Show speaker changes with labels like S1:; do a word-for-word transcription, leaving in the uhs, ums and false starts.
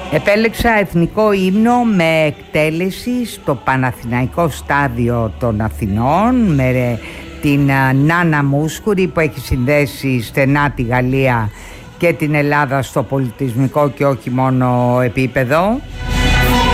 S1: Επέλεξα εθνικό ύμνο με εκτέλεση στο Παναθηναϊκό Στάδιο των Αθηνών με την Νάνα Μούσχουρη που έχει συνδέσει στενά τη Γαλλία και την Ελλάδα στο πολιτισμικό και όχι μόνο επίπεδο.